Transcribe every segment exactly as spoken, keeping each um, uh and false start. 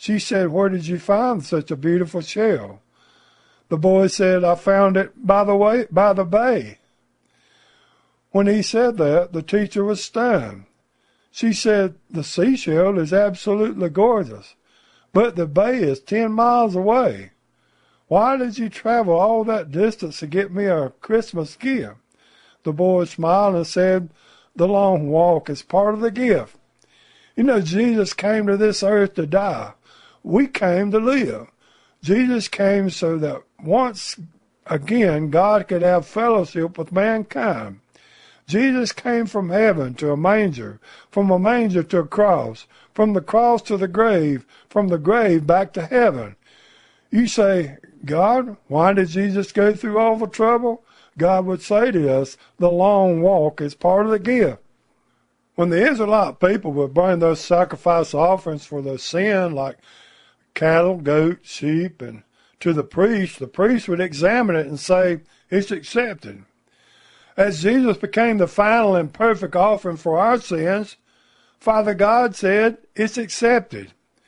She said, "Where did you find such a beautiful shell?" The boy said, "I found it by the way, by the bay." When he said that, the teacher was stunned. She said, "The seashell is absolutely gorgeous, but the bay is ten miles away. Why did you travel all that distance to get me a Christmas gift?" The boy smiled and said, "The long walk is part of the gift. You know, Jesus came to this earth to die. We came to live. Jesus came so that once again God could have fellowship with mankind. Jesus came from heaven to a manger, from a manger to a cross, from the cross to the grave, from the grave back to heaven." You say, "God, why did Jesus go through all the trouble?" God would say to us, the long walk is part of the gift. When the Israelite people would bring those sacrifice offerings for their sin, like cattle, goats, sheep, and to the priest, the priest would examine it and say, "It's accepted." As Jesus became the final and perfect offering for our sins, Father God said, "It's accepted."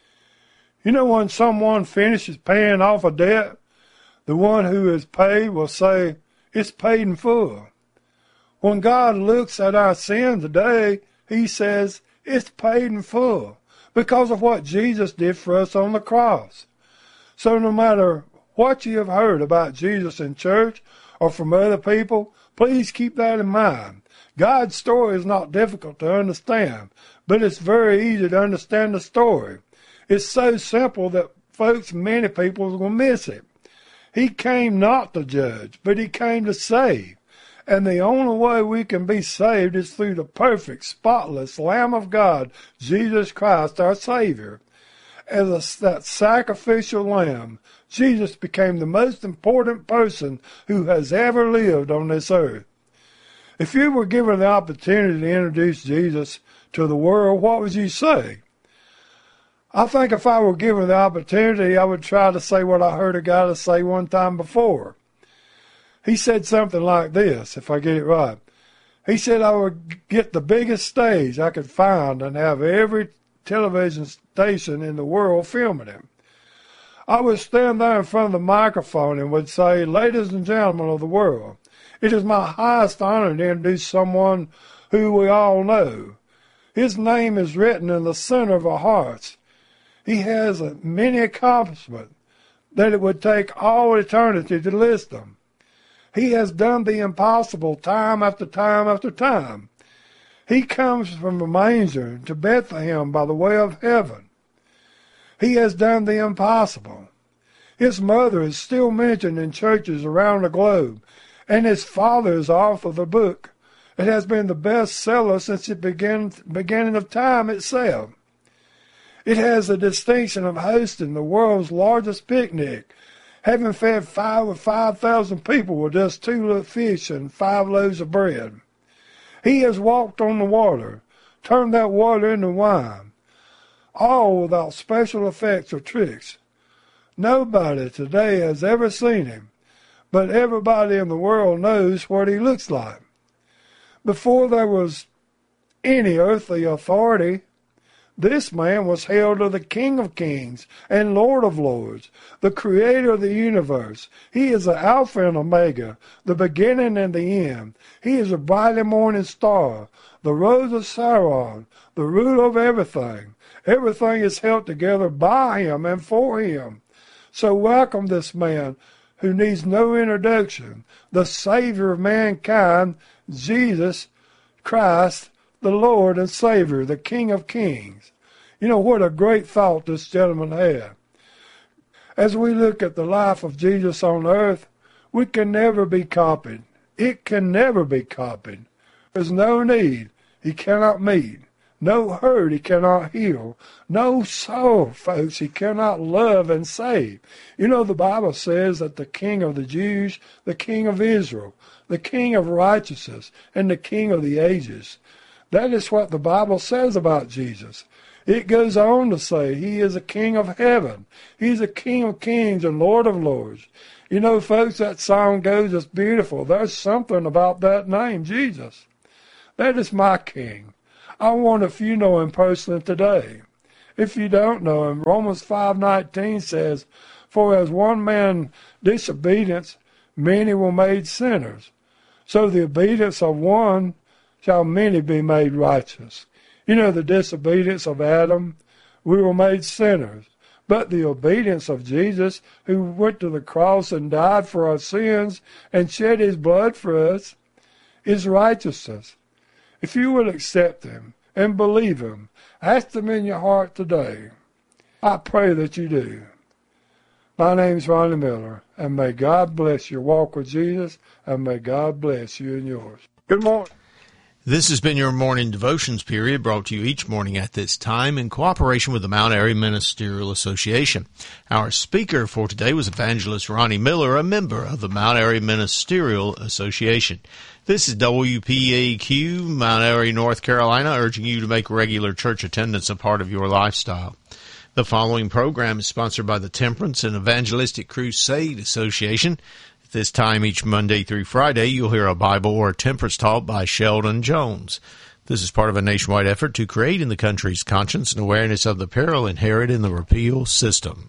You know, when someone finishes paying off a debt, the one who is paid will say, "It's paid in full." When God looks at our sin today, he says, "It's paid in full," because of what Jesus did for us on the cross. So no matter what you have heard about Jesus in church or from other people, please keep that in mind. God's story is not difficult to understand, but it's very easy to understand the story. It's so simple that folks, many people will miss it. He came not to judge, but he came to save. And the only way we can be saved is through the perfect, spotless Lamb of God, Jesus Christ, our Savior. As a, that sacrificial lamb, Jesus became the most important person who has ever lived on this earth. If you were given the opportunity to introduce Jesus to the world, what would you say? I think if I were given the opportunity, I would try to say what I heard a guy to say one time before. He said something like this, if I get it right. He said, "I would get the biggest stage I could find and have every television station in the world filming him. I would stand there in front of the microphone and would say, 'Ladies and gentlemen of the world, it is my highest honor to introduce someone who we all know. His name is written in the center of our hearts. He has many accomplishments that it would take all eternity to list them. He has done the impossible time after time after time. He comes from a manger to Bethlehem by the way of heaven. He has done the impossible. His mother is still mentioned in churches around the globe, and his father is the author of the book. It has been the best seller since the begin, beginning of time itself. It has the distinction of hosting the world's largest picnic, having fed five or five thousand people with just two little fish and five loaves of bread. He has walked on the water, turned that water into wine, all without special effects or tricks. Nobody today has ever seen him, but everybody in the world knows what he looks like. Before there was any earthly authority, this man was hailed as the King of Kings and Lord of Lords, the Creator of the universe. He is the Alpha and Omega, the beginning and the end. He is a bright morning star, the Rose of Sharon, the root of everything. Everything is held together by him and for him. So welcome this man who needs no introduction, the Savior of mankind, Jesus Christ, the Lord and Savior, the King of Kings. You know, what a great thought this gentleman had. As we look at the life of Jesus on earth, we can never be copied. It can never be copied. There's no need he cannot meet, no hurt he cannot heal, no soul, folks, he cannot love and save. You know, the Bible says that the King of the Jews, the King of Israel, the King of righteousness, and the King of the ages. That is what the Bible says about Jesus. It goes on to say he is a King of heaven. He's a King of kings and Lord of lords. You know, folks, that song goes, it's beautiful. There's something about that name, Jesus. That is my King. I wonder if you know him personally today. if you don't know him. Romans five nineteen says, for as one man disobedience, many were made sinners. So the obedience of one shall many be made righteous. You know, the disobedience of Adam, we were made sinners. But the obedience of Jesus, who went to the cross and died for our sins and shed his blood for us, is righteousness. If you will accept him and believe him, ask him in your heart today. I pray that you do. My name's Ronnie Miller, and may God bless your walk with Jesus, and may God bless you and yours. Good morning. This has been your morning devotions period, brought to you each morning at this time in cooperation with the Mount Airy Ministerial Association. Our speaker for today was Evangelist Ronnie Miller, a member of the Mount Airy Ministerial Association. This is W P A Q, Mount Airy, North Carolina, urging you to make regular church attendance a part of your lifestyle. The following program is sponsored by the Temperance and Evangelistic Crusade Association. At this time each Monday through Friday, you'll hear a Bible or a temperance talk by Sheldon Jones. This is part of a nationwide effort to create in the country's conscience and awareness of the peril inherent in the repeal system.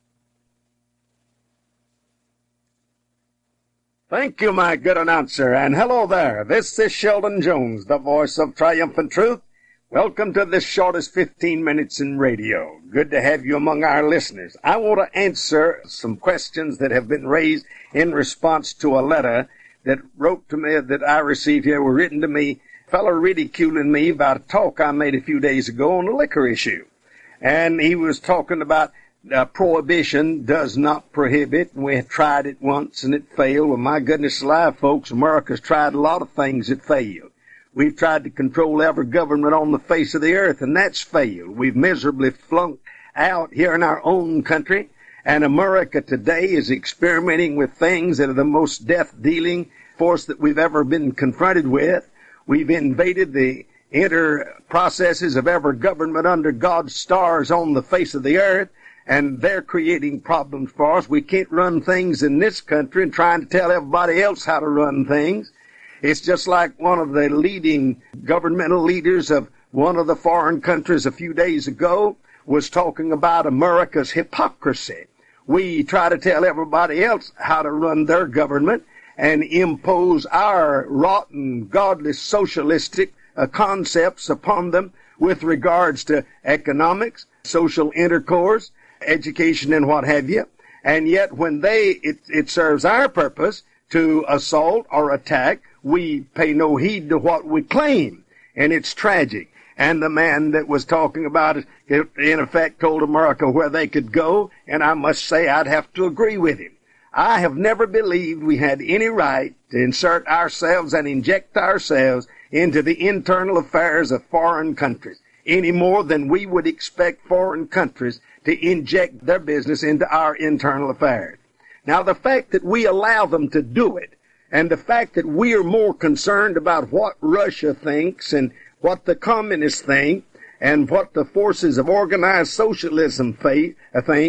Thank you, my good announcer, and hello there. This is Sheldon Jones, the voice of triumphant truth. Welcome to this shortest fifteen minutes in radio. Good to have you among our listeners. I want to answer some questions that have been raised in response to a letter that wrote to me, that I received here, were written to me, a fellow ridiculing me about a talk I made a few days ago on the liquor issue. And he was talking about uh, prohibition does not prohibit. We tried it once and it failed. Well, my goodness alive, folks, America's tried a lot of things that failed. We've tried to control every government on the face of the earth, and that's failed. We've miserably flunked out here in our own country, and America today is experimenting with things that are the most death-dealing force that we've ever been confronted with. We've invaded the inner processes of every government under God's stars on the face of the earth, and they're creating problems for us. We can't run things in this country and trying to tell everybody else how to run things. It's just like one of the leading governmental leaders of one of the foreign countries a few days ago was talking about America's hypocrisy. We try to tell everybody else how to run their government and impose our rotten, godless, socialistic uh, concepts upon them with regards to economics, social intercourse, education, and what have you. And yet when they, it, it serves our purpose to assault or attack, we pay no heed to what we claim, and it's tragic. And the man that was talking about it, in effect, told America where they could go, and I must say I'd have to agree with him. I have never believed we had any right to insert ourselves and inject ourselves into the internal affairs of foreign countries, any more than we would expect foreign countries to inject their business into our internal affairs. Now, the fact that we allow them to do it, and the fact that we are more concerned about what Russia thinks and what the communists think and what the forces of organized socialism think,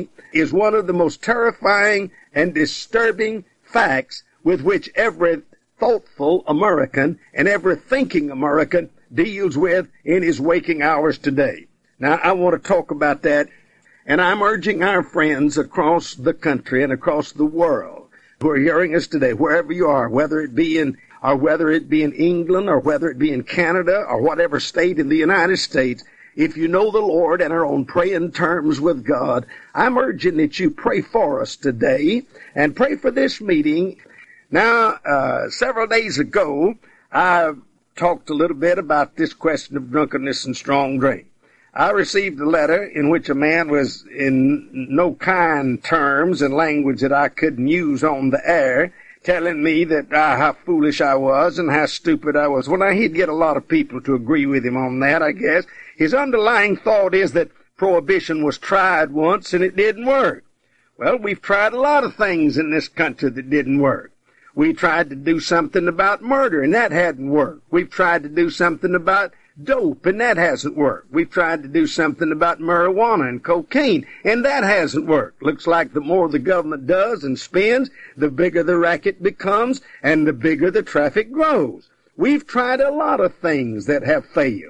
is one of the most terrifying and disturbing facts with which every thoughtful American and every thinking American deals with in his waking hours today. Now, I want to talk about that, and I'm urging our friends across the country and across the world who are hearing us today, wherever you are, whether it be in or whether it be in England or whether it be in Canada or whatever state in the United States, if you know the Lord and are on praying terms with God, I'm urging that you pray for us today and pray for this meeting. Now, uh, several days ago, I talked a little bit about this question of drunkenness and strong drink. I received a letter in which a man was in no kind terms and language that I couldn't use on the air, telling me that uh, how foolish I was and how stupid I was. Well, now, he'd get a lot of people to agree with him on that, I guess. His underlying thought is that prohibition was tried once and it didn't work. Well, we've tried a lot of things in this country that didn't work. We tried to do something about murder, and that hadn't worked. We've tried to do something about dope, and that hasn't worked. We've tried to do something about marijuana and cocaine, and that hasn't worked. Looks like the more the government does and spends, the bigger the racket becomes, and the bigger the traffic grows. We've tried a lot of things that have failed.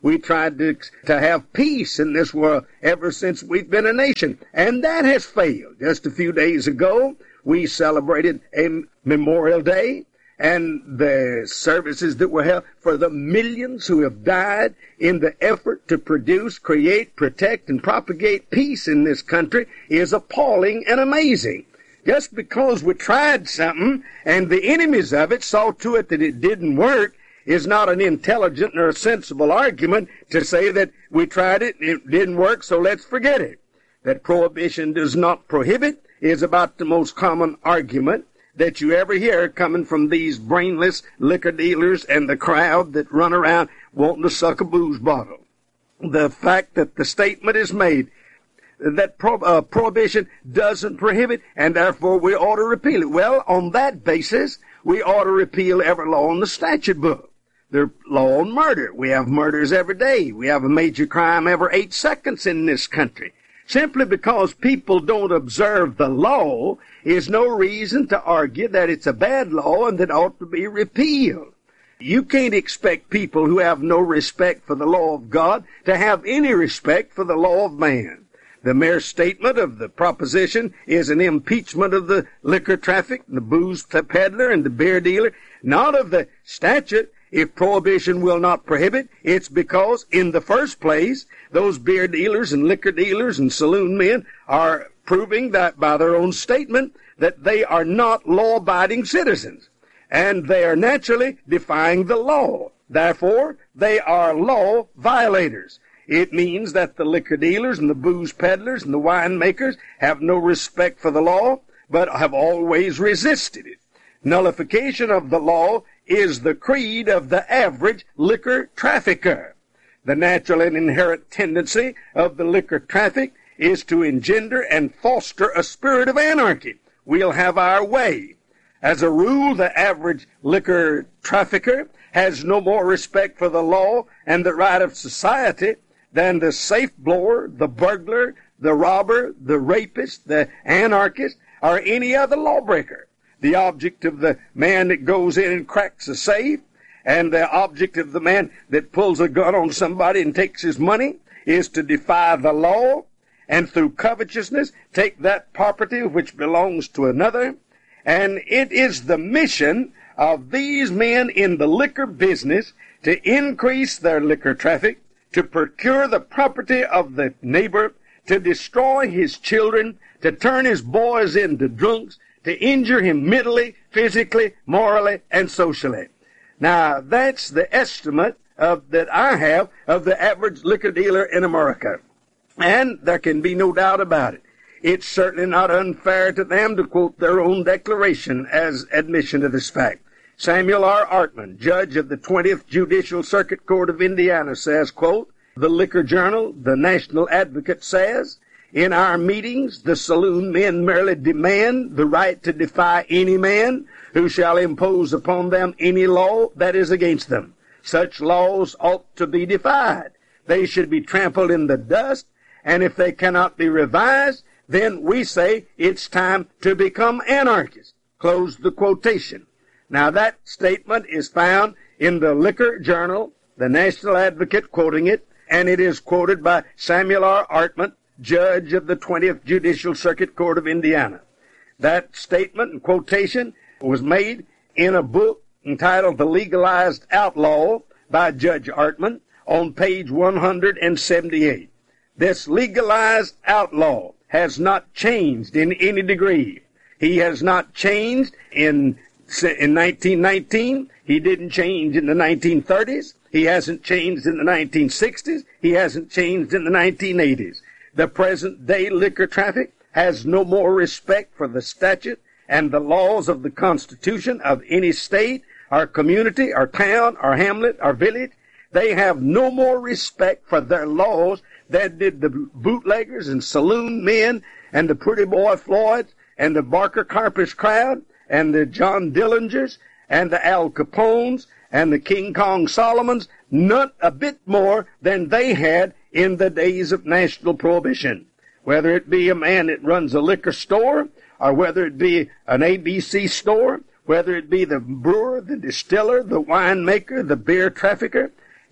We tried to, to have peace in this world ever since we've been a nation, and that has failed. Just a few days ago, we celebrated a Memorial Day, and the services that were held for the millions who have died in the effort to produce, create, protect, and propagate peace in this country is appalling and amazing. Just because we tried something and the enemies of it saw to it that it didn't work is not an intelligent or a sensible argument to say that we tried it and it didn't work, so let's forget it. That prohibition does not prohibit is about the most common argument that you ever hear coming from these brainless liquor dealers and the crowd that run around wanting to suck a booze bottle. The fact that the statement is made that pro- uh, prohibition doesn't prohibit, and therefore we ought to repeal it. Well, on that basis, we ought to repeal every law in the statute book. The law on murder. We have murders every day. We have a major crime every eight seconds in this country. Simply because people don't observe the law is no reason to argue that it's a bad law and that ought to be repealed. You can't expect people who have no respect for the law of God to have any respect for the law of man. The mere statement of the proposition is an impeachment of the liquor traffic, the booze peddler, and the beer dealer, not of the statute. If prohibition will not prohibit, it's because, in the first place, those beer dealers and liquor dealers and saloon men are proving that by their own statement that they are not law-abiding citizens. And they are naturally defying the law. Therefore, they are law violators. It means that the liquor dealers and the booze peddlers and the winemakers have no respect for the law, but have always resisted it. Nullification of the law is the creed of the average liquor trafficker. The natural and inherent tendency of the liquor traffic is to engender and foster a spirit of anarchy. We'll have our way. As a rule, the average liquor trafficker has no more respect for the law and the right of society than the safe blower, the burglar, the robber, the rapist, the anarchist, or any other lawbreaker. The object of the man that goes in and cracks a safe and the object of the man that pulls a gun on somebody and takes his money is to defy the law and through covetousness take that property which belongs to another. And it is the mission of these men in the liquor business to increase their liquor traffic, to procure the property of the neighbor, to destroy his children, to turn his boys into drunks, to injure him mentally, physically, morally, and socially. Now, that's the estimate of that I have of the average liquor dealer in America. And there can be no doubt about it. It's certainly not unfair to them to quote their own declaration as admission to this fact. Samuel R. Artman, judge of the twentieth Judicial Circuit Court of Indiana, says, quote, "The Liquor Journal, the National Advocate says, in our meetings, the saloon men merely demand the right to defy any man who shall impose upon them any law that is against them. Such laws ought to be defied. They should be trampled in the dust, and if they cannot be revised, then we say it's time to become anarchists." Close the quotation. Now that statement is found in the Liquor Journal, the National Advocate quoting it, and it is quoted by Samuel R. Artman, judge of the twentieth Judicial Circuit Court of Indiana. That statement and quotation was made in a book entitled The Legalized Outlaw by Judge Artman on page one hundred seventy-eight. This legalized outlaw has not changed in any degree. He has not changed in, in nineteen nineteen. He didn't change in the nineteen thirties. He hasn't changed in the nineteen sixties. He hasn't changed in the nineteen eighties. The present-day liquor traffic has no more respect for the statute and the laws of the Constitution of any state, or community, or town, or hamlet, or village. They have no more respect for their laws than did the bootleggers and saloon men and the Pretty Boy Floyds and the Barker Carpers crowd and the John Dillingers and the Al Capones and the King Kong Solomons, not a bit more than they had in the days of national prohibition. Whether it be a man that runs a liquor store, or whether it be an A B C store, whether it be the brewer, the distiller, the winemaker, the beer trafficker,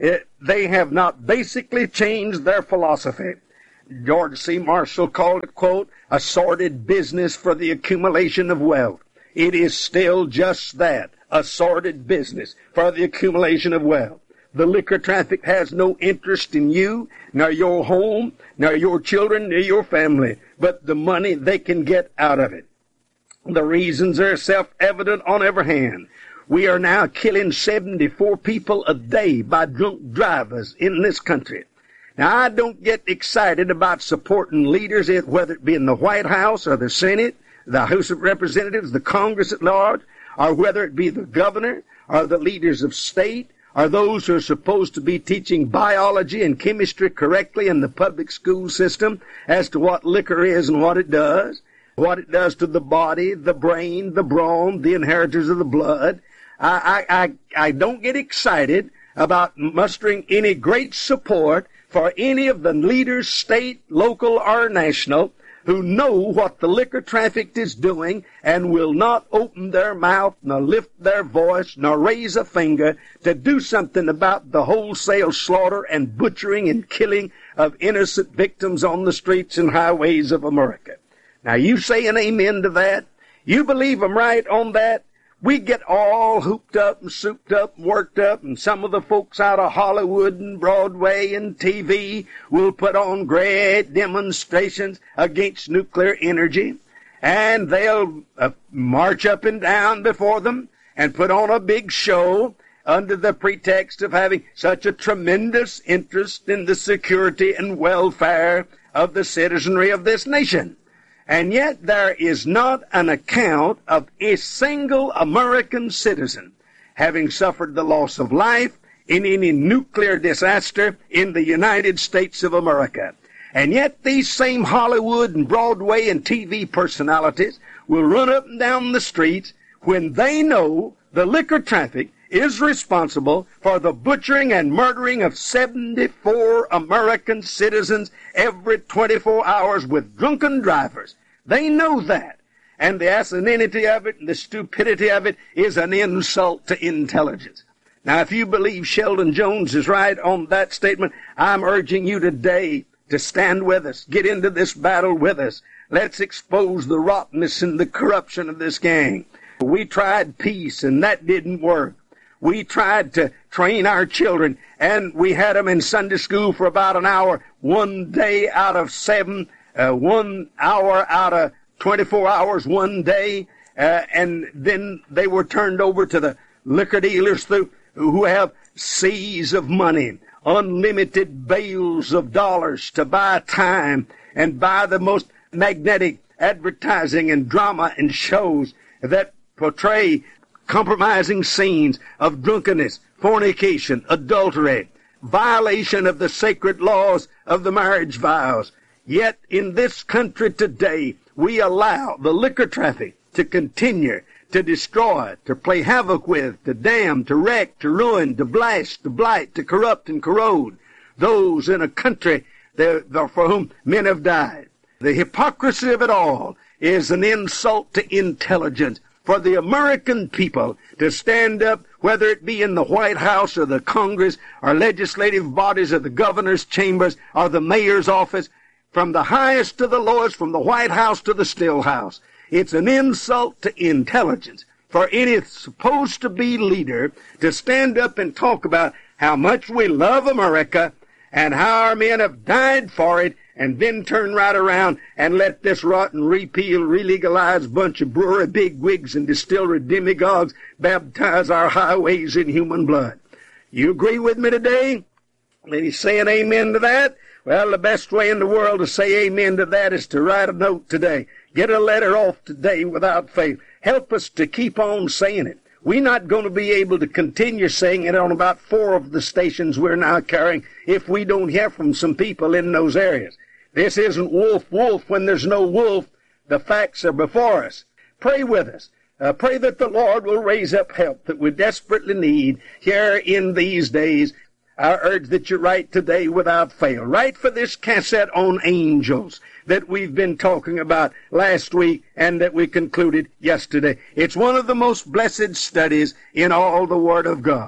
It, they have not basically changed their philosophy. George C. Marshall called it, quote, a sordid business for the accumulation of wealth. It is still just that, a sordid business for the accumulation of wealth. The liquor traffic has no interest in you, nor your home, nor your children, nor your family, but the money they can get out of it. The reasons are self-evident on every hand. We are now killing seventy-four people a day by drunk drivers in this country. Now, I don't get excited about supporting leaders, whether it be in the White House or the Senate, the House of Representatives, the Congress at large, or whether it be the governor or the leaders of state, or those who are supposed to be teaching biology and chemistry correctly in the public school system as to what liquor is and what it does, what it does to the body, the brain, the brawn, the inheritors of the blood. I, I, I, I don't get excited about mustering any great support for any of the leaders, state, local, or national, who know what the liquor traffic is doing and will not open their mouth, nor lift their voice, nor raise a finger to do something about the wholesale slaughter and butchering and killing of innocent victims on the streets and highways of America. Now, you say an amen to that? You believe I'm right on that? We get all hooped up and souped up and worked up, and some of the folks out of Hollywood and Broadway and T V will put on great demonstrations against nuclear energy, and they'll uh, march up and down before them and put on a big show under the pretext of having such a tremendous interest in the security and welfare of the citizenry of this nation. And yet there is not an account of a single American citizen having suffered the loss of life in any nuclear disaster in the United States of America. And yet these same Hollywood and Broadway and T V personalities will run up and down the streets when they know the liquor traffic is responsible for the butchering and murdering of seventy-four American citizens every twenty-four hours with drunken drivers. They know that. And the asininity of it and the stupidity of it is an insult to intelligence. Now, if you believe Sheldon Jones is right on that statement, I'm urging you today to stand with us. Get into this battle with us. Let's expose the rottenness and the corruption of this gang. We tried peace, and that didn't work. We tried to train our children, and we had them in Sunday school for about an hour, one day out of seven, uh, one hour out of twenty-four hours one day, uh, and then they were turned over to the liquor dealers through, who have seas of money, unlimited bales of dollars to buy time and buy the most magnetic advertising and drama and shows that portray compromising scenes of drunkenness, fornication, adultery, violation of the sacred laws of the marriage vows. Yet in this country today, we allow the liquor traffic to continue to destroy, to play havoc with, to damn, to wreck, to ruin, to blast, to blight, to corrupt and corrode those in a country that, for whom men have died. The hypocrisy of it all is an insult to intelligence. For the American people to stand up, whether it be in the White House or the Congress or legislative bodies or the governor's chambers or the mayor's office, from the highest to the lowest, from the White House to the still house. It's an insult to intelligence for any supposed to be leader to stand up and talk about how much we love America and how our men have died for it, and then turn right around and let this rotten, repeal, relegalized bunch of brewery bigwigs and distillery demagogues baptize our highways in human blood. You agree with me today? Let me say an amen to that. Well, the best way in the world to say amen to that is to write a note today. Get a letter off today without fail. Help us to keep on saying it. We're not going to be able to continue saying it on about four of the stations we're now carrying if we don't hear from some people in those areas. This isn't wolf, wolf when there's no wolf. The facts are before us. Pray with us. Uh, pray that the Lord will raise up help that we desperately need here in these days. I urge that you write today without fail. Write for this cassette on angels that we've been talking about last week and that we concluded yesterday. It's one of the most blessed studies in all the Word of God.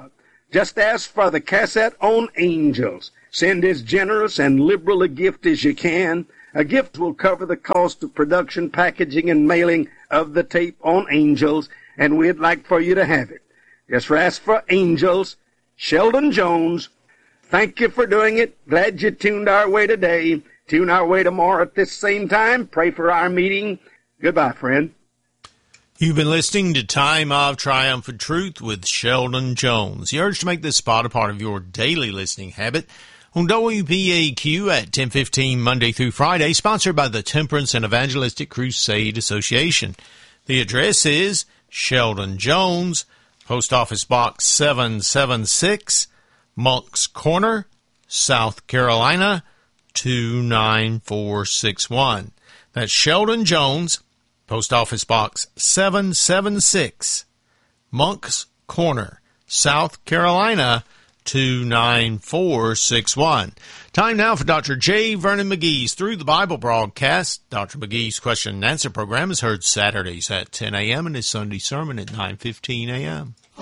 Just ask for the cassette on Angels. Send as generous and liberal a gift as you can. A gift will cover the cost of production, packaging, and mailing of the tape on Angels, and we'd like for you to have it. Just ask for Angels, Sheldon Jones. Thank you for doing it. Glad you tuned our way today. Tune our way tomorrow at this same time. Pray for our meeting. Goodbye, friend. You've been listening to Time of Triumphant Truth with Sheldon Jones. You're urged to make this spot a part of your daily listening habit on W P A Q at ten fifteen Monday through Friday, sponsored by the Temperance and Evangelistic Crusade Association. The address is Sheldon Jones, Post Office Box seven seven six, Moncks Corner, South Carolina, two nine four six one. That's Sheldon Jones, Post Office Box seven seven six, Moncks Corner, South Carolina, two nine four six one. Time now for Doctor J. Vernon McGee's Through the Bible broadcast. Doctor McGee's question and answer program is heard Saturdays at ten a.m. and his Sunday sermon at nine fifteen a.m.